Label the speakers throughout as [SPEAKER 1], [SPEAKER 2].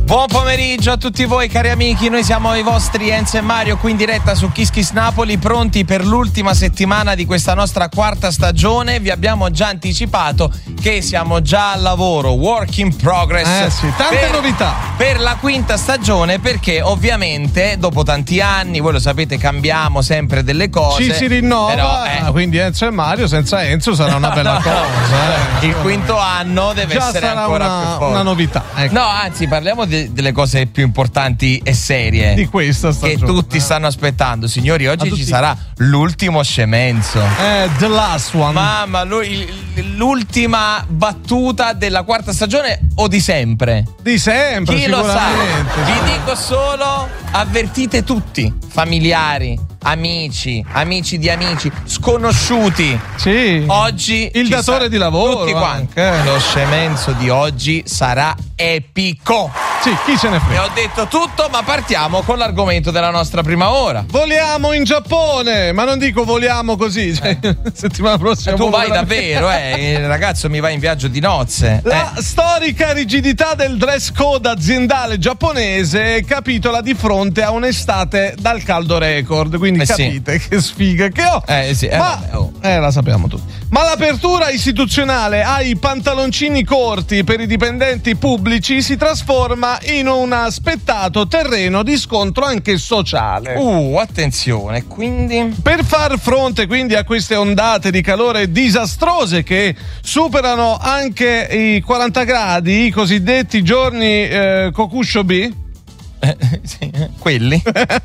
[SPEAKER 1] Buon pomeriggio a tutti voi cari amici, noi siamo i vostri Enzo e Mario qui in diretta su Kiss Kiss Napoli, pronti per l'ultima settimana di questa nostra quarta stagione. Vi abbiamo già anticipato che siamo già al lavoro, work in progress.
[SPEAKER 2] Sì, tante novità
[SPEAKER 1] per la quinta stagione, perché ovviamente dopo tanti anni, voi lo sapete, cambiamo sempre delle cose.
[SPEAKER 2] Ci si rinnova,
[SPEAKER 1] però,
[SPEAKER 2] quindi Enzo e Mario senza Enzo sarà una bella cosa.
[SPEAKER 1] Il quinto anno deve
[SPEAKER 2] già
[SPEAKER 1] essere
[SPEAKER 2] sarà
[SPEAKER 1] ancora più forte.
[SPEAKER 2] una novità. Ecco.
[SPEAKER 1] No, anzi, parliamo delle cose più importanti e serie
[SPEAKER 2] di questa stagione
[SPEAKER 1] che tutti stanno aspettando. Signori, oggi ci sarà l'ultimo scemenzo.
[SPEAKER 2] The last one.
[SPEAKER 1] Mamma, l'ultima battuta della quarta stagione o di sempre?
[SPEAKER 2] Di sempre.
[SPEAKER 1] Chi lo sa? Vi
[SPEAKER 2] Sì.
[SPEAKER 1] dico solo, avvertite tutti, familiari, amici di amici, sconosciuti.
[SPEAKER 2] Sì.
[SPEAKER 1] Oggi
[SPEAKER 2] il datore di lavoro.
[SPEAKER 1] Tutti quanti.
[SPEAKER 2] Anche.
[SPEAKER 1] Lo scemenzo di oggi sarà epico.
[SPEAKER 2] Sì, chi se ne frega.
[SPEAKER 1] E ho detto tutto, ma partiamo con l'argomento della nostra prima ora.
[SPEAKER 2] Voliamo in Giappone, ma non dico voliamo così, cioè, settimana prossima.
[SPEAKER 1] Tu vai davvero, il ragazzo mi va in viaggio di nozze.
[SPEAKER 2] La storica rigidità del dress code aziendale giapponese capitola di fronte a un'estate dal caldo record, quindi capite che sfiga che ho. La sappiamo tutti. Ma l'apertura istituzionale ai pantaloncini corti per i dipendenti pubblici si trasforma in un aspettato terreno di scontro anche sociale.
[SPEAKER 1] Attenzione, quindi
[SPEAKER 2] per far fronte quindi a queste ondate di calore disastrose che superano anche i 40 gradi, i cosiddetti giorni Kokushobi.
[SPEAKER 1] Sì, quelli.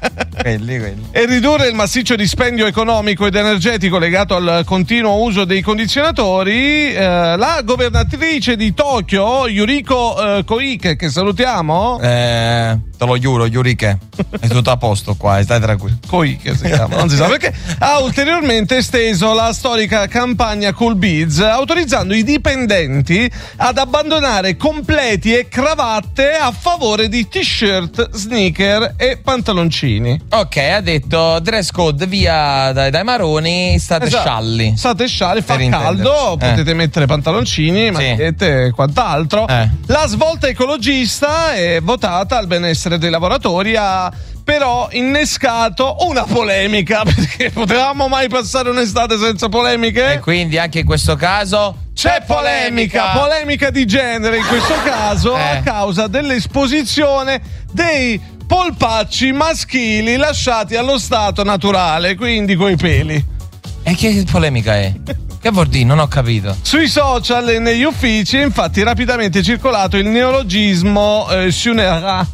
[SPEAKER 2] E ridurre il massiccio dispendio economico ed energetico legato al continuo uso dei condizionatori, la governatrice di Tokyo, Yuriko Koike, che salutiamo.
[SPEAKER 1] Te lo giuro, Yurike, è tutto a posto qua, stai tranquillo.
[SPEAKER 2] Koike si chiama, non si sa perché. Ha ulteriormente esteso la storica campagna Cool Beads, autorizzando i dipendenti ad abbandonare completi e cravatte a favore di t-shirt, sneaker e pantaloncini.
[SPEAKER 1] Ok, ha detto dress code via dai maroni, state scialli.
[SPEAKER 2] State scialli, fa caldo, potete mettere pantaloncini, magliette e quant'altro. La svolta ecologista è votata al benessere dei lavoratori, ha però innescato una polemica, perché potevamo mai passare un'estate senza polemiche?
[SPEAKER 1] E quindi anche in questo caso c'è
[SPEAKER 2] polemica di genere in questo caso a causa dell'esposizione dei polpacci maschili lasciati allo stato naturale, quindi coi peli.
[SPEAKER 1] E che polemica è? Che vuol dire? Non ho capito.
[SPEAKER 2] Sui social e negli uffici è infatti rapidamente circolato il neologismo shunera.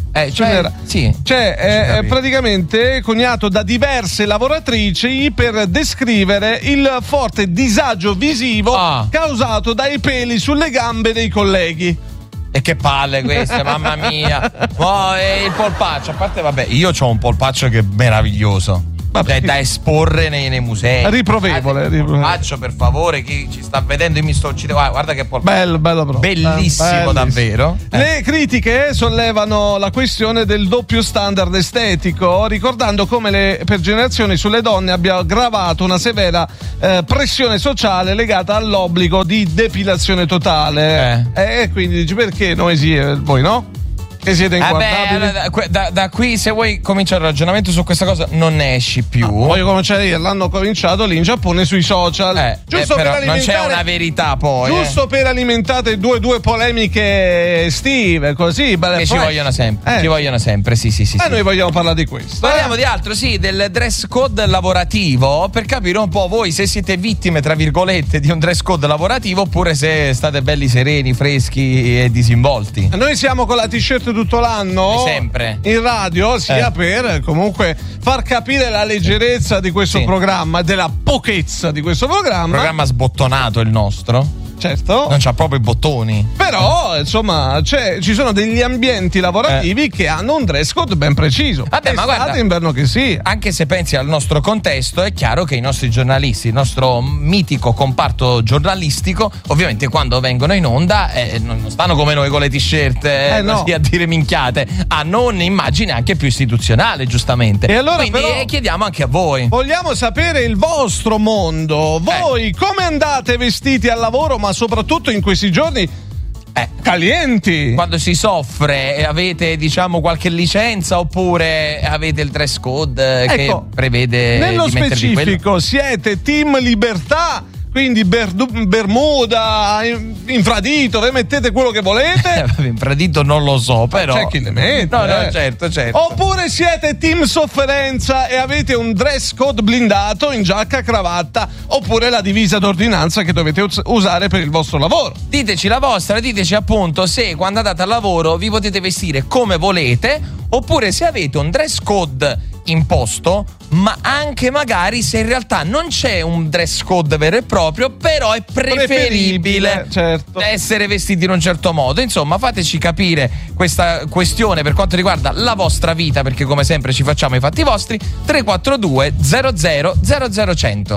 [SPEAKER 2] Praticamente coniato da diverse lavoratrici per descrivere il forte disagio visivo causato dai peli sulle gambe dei colleghi.
[SPEAKER 1] E che palle queste, mamma mia. E il polpaccio, a parte io c'ho un polpaccio che è meraviglioso. Da esporre nei musei.
[SPEAKER 2] Riprovevole.
[SPEAKER 1] Faccio per favore, chi ci sta vedendo, io mi sto uccidendo. Guarda che polpaccio.
[SPEAKER 2] Bello proprio.
[SPEAKER 1] Bellissimo, davvero.
[SPEAKER 2] Le critiche sollevano la questione del doppio standard estetico, ricordando come per generazioni sulle donne abbia gravato una severa pressione sociale legata all'obbligo di depilazione totale. E quindi dici perché noi sì e voi no? Che siete inguardabili.
[SPEAKER 1] Da qui, se vuoi cominciare il ragionamento su questa cosa, non ne esci più.
[SPEAKER 2] Voglio cominciare io, l'hanno cominciato lì in Giappone sui social. Giusto
[SPEAKER 1] però
[SPEAKER 2] per
[SPEAKER 1] non c'è una verità poi.
[SPEAKER 2] Giusto per alimentare due polemiche estive, così.
[SPEAKER 1] Che ci vogliono sempre. Ci vogliono sempre, sì.
[SPEAKER 2] Noi vogliamo parlare di questo.
[SPEAKER 1] Parliamo di altro, del dress code lavorativo, per capire un po' voi se siete vittime, tra virgolette, di un dress code lavorativo oppure se state belli sereni, freschi e disinvolti.
[SPEAKER 2] Noi siamo con la t-shirt tutto l'anno
[SPEAKER 1] sempre
[SPEAKER 2] in radio, sia per comunque far capire la leggerezza di questo programma, della pochezza di questo programma
[SPEAKER 1] sbottonato il nostro.
[SPEAKER 2] Certo.
[SPEAKER 1] Non c'ha proprio i bottoni.
[SPEAKER 2] Però, insomma, ci sono degli ambienti lavorativi che hanno un dress code ben preciso.
[SPEAKER 1] Vabbè, ma guarda,
[SPEAKER 2] inverno che sì.
[SPEAKER 1] Anche se pensi al nostro contesto, è chiaro che i nostri giornalisti, il nostro mitico comparto giornalistico, ovviamente quando vengono in onda non stanno come noi con le t-shirt così a dire minchiate. Hanno un'immagine anche più istituzionale, giustamente.
[SPEAKER 2] E allora
[SPEAKER 1] quindi
[SPEAKER 2] però,
[SPEAKER 1] chiediamo anche a voi.
[SPEAKER 2] Vogliamo sapere il vostro mondo. Voi come andate vestiti al lavoro, ma soprattutto in questi giorni calienti.
[SPEAKER 1] Quando si soffre, avete diciamo qualche licenza oppure avete il dress code che prevede
[SPEAKER 2] nello
[SPEAKER 1] di mettervi
[SPEAKER 2] specifico
[SPEAKER 1] quello?
[SPEAKER 2] Siete team libertà? Quindi bermuda, infradito, ve mettete quello che volete.
[SPEAKER 1] Infradito non lo so, però.
[SPEAKER 2] C'è chi le mette.
[SPEAKER 1] No, certo.
[SPEAKER 2] Oppure siete team sofferenza e avete un dress code blindato in giacca, cravatta, oppure la divisa d'ordinanza che dovete usare per il vostro lavoro.
[SPEAKER 1] Diteci la vostra, diteci appunto se quando andate al lavoro vi potete vestire come volete, oppure se avete un dress code imposto, ma anche magari se in realtà non c'è un dress code vero e proprio, però è preferibile
[SPEAKER 2] certo,
[SPEAKER 1] essere vestiti in un certo modo. Insomma, fateci capire questa questione per quanto riguarda la vostra vita, perché come sempre ci facciamo i fatti vostri. 342 00 00 100.